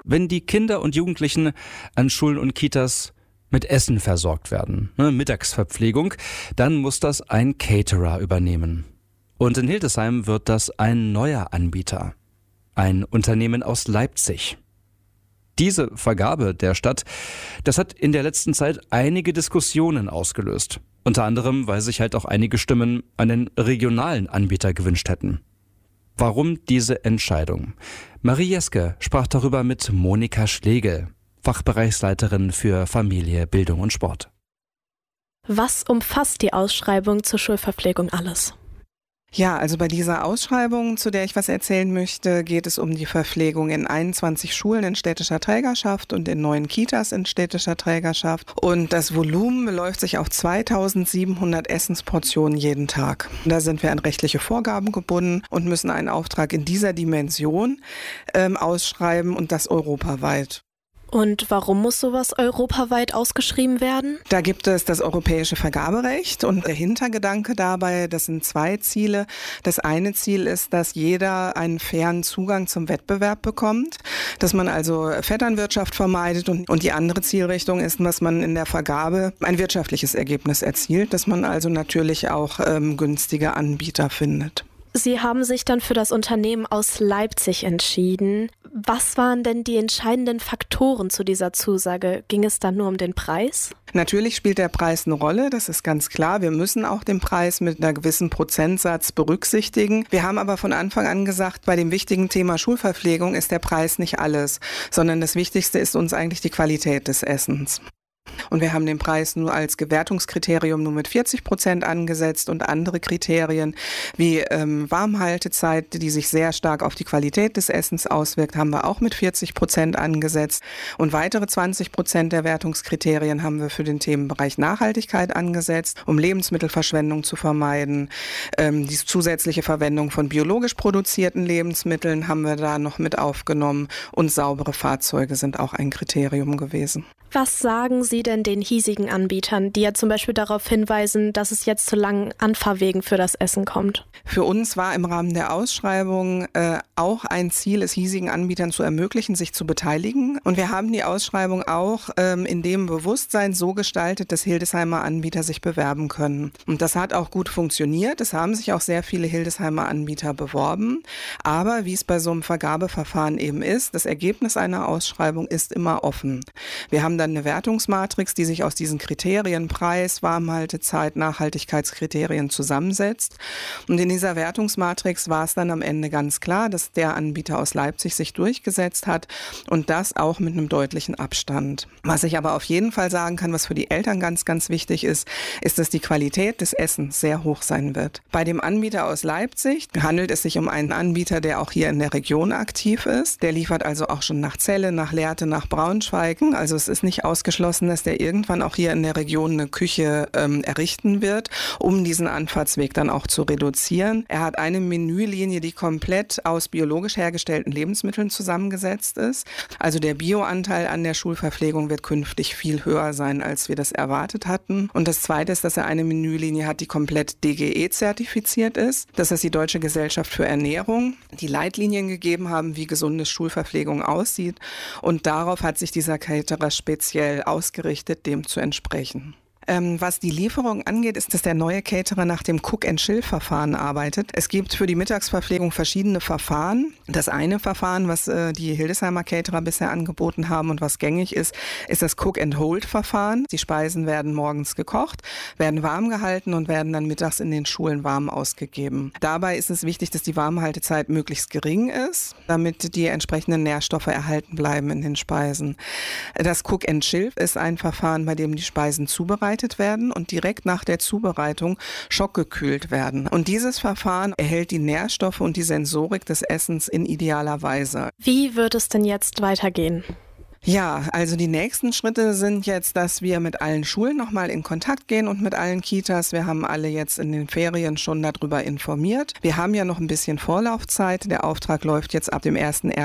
Wenn die Kinder und Jugendlichen an Schulen und Kitas mit Essen versorgt werden, Mittagsverpflegung, dann muss das ein Caterer übernehmen. Und in Hildesheim wird das ein neuer Anbieter, ein Unternehmen aus Leipzig. Diese Vergabe der Stadt, das hat in der letzten Zeit einige Diskussionen ausgelöst. Unter anderem, weil sich halt auch einige Stimmen einen regionalen Anbieter gewünscht hätten. Warum diese Entscheidung? Marie Jeske sprach darüber mit Monika Schlegel, Fachbereichsleiterin für Familie, Bildung und Sport. Was umfasst die Ausschreibung zur Schulverpflegung alles? Ja, also bei dieser Ausschreibung, zu der ich was erzählen möchte, geht es um die Verpflegung in 21 Schulen in städtischer Trägerschaft und in 9 Kitas in städtischer Trägerschaft. Und das Volumen beläuft sich auf 2700 Essensportionen jeden Tag. Da sind wir an rechtliche Vorgaben gebunden und müssen einen Auftrag in dieser Dimension ausschreiben und das europaweit. Und warum muss sowas europaweit ausgeschrieben werden? Da gibt es das europäische Vergaberecht und der Hintergedanke dabei, das sind 2 Ziele. Das eine Ziel ist, dass jeder einen fairen Zugang zum Wettbewerb bekommt, dass man also Vetternwirtschaft vermeidet und die andere Zielrichtung ist, dass man in der Vergabe ein wirtschaftliches Ergebnis erzielt, dass man also natürlich auch günstige Anbieter findet. Sie haben sich dann für das Unternehmen aus Leipzig entschieden. Was waren denn die entscheidenden Faktoren zu dieser Zusage? Ging es dann nur um den Preis? Natürlich spielt der Preis eine Rolle, das ist ganz klar. Wir müssen auch den Preis mit einer gewissen Prozentsatz berücksichtigen. Wir haben aber von Anfang an gesagt, bei dem wichtigen Thema Schulverpflegung ist der Preis nicht alles, sondern das Wichtigste ist uns eigentlich die Qualität des Essens. Und wir haben den Preis nur als Gewertungskriterium nur mit 40% angesetzt und andere Kriterien wie Warmhaltezeit, die sich sehr stark auf die Qualität des Essens auswirkt, haben wir auch mit 40% angesetzt. Und weitere 20% der Wertungskriterien haben wir für den Themenbereich Nachhaltigkeit angesetzt, um Lebensmittelverschwendung zu vermeiden. Die zusätzliche Verwendung von biologisch produzierten Lebensmitteln haben wir da noch mit aufgenommen und saubere Fahrzeuge sind auch ein Kriterium gewesen. Was sagen Sie denn den hiesigen Anbietern, die ja zum Beispiel darauf hinweisen, dass es jetzt zu langen Anfahrwegen für das Essen kommt? Für uns war im Rahmen der Ausschreibung auch ein Ziel, es hiesigen Anbietern zu ermöglichen, sich zu beteiligen. Und wir haben die Ausschreibung auch in dem Bewusstsein so gestaltet, dass Hildesheimer Anbieter sich bewerben können. Und das hat auch gut funktioniert. Es haben sich auch sehr viele Hildesheimer Anbieter beworben. Aber wie es bei so einem Vergabeverfahren eben ist, das Ergebnis einer Ausschreibung ist immer offen. Wir haben dann eine Wertungsmatrix, die sich aus diesen Kriterien Preis, Warmhaltezeit, Nachhaltigkeitskriterien zusammensetzt. Und in dieser Wertungsmatrix war es dann am Ende ganz klar, dass der Anbieter aus Leipzig sich durchgesetzt hat und das auch mit einem deutlichen Abstand. Was ich aber auf jeden Fall sagen kann, was für die Eltern ganz, ganz wichtig ist, ist, dass die Qualität des Essens sehr hoch sein wird. Bei dem Anbieter aus Leipzig handelt es sich um einen Anbieter, der auch hier in der Region aktiv ist. Der liefert also auch schon nach Celle, nach Lehrte, nach Braunschweig. Also es ist nicht ausgeschlossen, dass der irgendwann auch hier in der Region eine Küche errichten wird, um diesen Anfahrtsweg dann auch zu reduzieren. Er hat eine Menülinie, die komplett aus biologisch hergestellten Lebensmitteln zusammengesetzt ist. Also der Bioanteil an der Schulverpflegung wird künftig viel höher sein, als wir das erwartet hatten. Und das Zweite ist, dass er eine Menülinie hat, die komplett DGE-zertifiziert ist. Das ist die Deutsche Gesellschaft für Ernährung, die Leitlinien gegeben haben, wie gesunde Schulverpflegung aussieht. Und darauf hat sich dieser Caterer speziell ausgerichtet, dem zu entsprechen. Was die Lieferung angeht, ist, dass der neue Caterer nach dem Cook-and-Chill-Verfahren arbeitet. Es gibt für die Mittagsverpflegung verschiedene Verfahren. Das eine Verfahren, was die Hildesheimer Caterer bisher angeboten haben und was gängig ist, ist das Cook-and-Hold-Verfahren. Die Speisen werden morgens gekocht, werden warm gehalten und werden dann mittags in den Schulen warm ausgegeben. Dabei ist es wichtig, dass die Warmhaltezeit möglichst gering ist, damit die entsprechenden Nährstoffe erhalten bleiben in den Speisen. Das Cook-and-Chill ist ein Verfahren, bei dem die Speisen zubereitet werden und direkt nach der Zubereitung schockgekühlt werden. Und dieses Verfahren erhält die Nährstoffe und die Sensorik des Essens in idealer Weise. Wie wird es denn jetzt weitergehen? Ja, also die nächsten Schritte sind jetzt, dass wir mit allen Schulen nochmal in Kontakt gehen und mit allen Kitas. Wir haben alle jetzt in den Ferien schon darüber informiert. Wir haben ja noch ein bisschen Vorlaufzeit. Der Auftrag läuft jetzt ab dem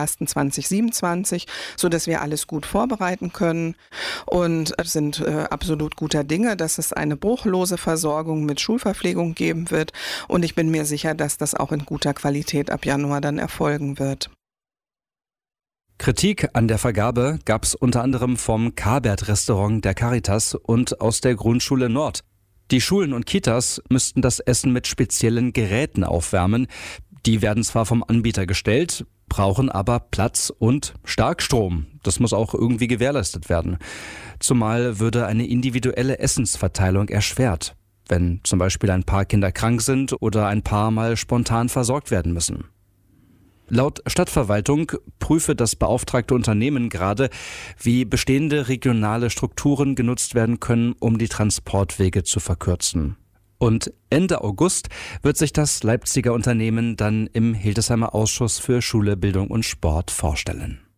01.01.2027, sodass wir alles gut vorbereiten können und sind absolut guter Dinge, dass es eine bruchlose Versorgung mit Schulverpflegung geben wird. Und ich bin mir sicher, dass das auch in guter Qualität ab Januar dann erfolgen wird. Kritik an der Vergabe gab es unter anderem vom Kabert-Restaurant der Caritas und aus der Grundschule Nord. Die Schulen und Kitas müssten das Essen mit speziellen Geräten aufwärmen. Die werden zwar vom Anbieter gestellt, brauchen aber Platz und Starkstrom. Das muss auch irgendwie gewährleistet werden. Zumal würde eine individuelle Essensverteilung erschwert, wenn zum Beispiel ein paar Kinder krank sind oder ein paar mal spontan versorgt werden müssen. Laut Stadtverwaltung prüfe das beauftragte Unternehmen gerade, wie bestehende regionale Strukturen genutzt werden können, um die Transportwege zu verkürzen. Und Ende August wird sich das Leipziger Unternehmen dann im Hildesheimer Ausschuss für Schule, Bildung und Sport vorstellen.